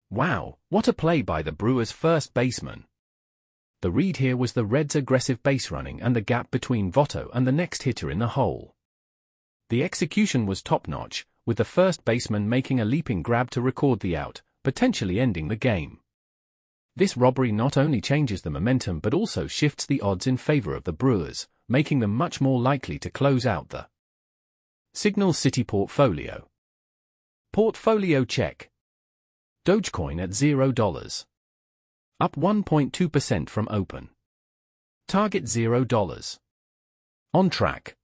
Wow, what a play by the Brewers' first baseman. The read here was the Reds' aggressive base running and the gap between Votto and the next hitter in the hole. The execution was top-notch, with the first baseman making a leaping grab to record the out, potentially ending the game. This robbery not only changes the momentum but also shifts the odds in favor of the Brewers, making them much more likely to close out the Signal City portfolio. Portfolio check. Dogecoin at $0. Up 1.2% from open. Target $0. On track.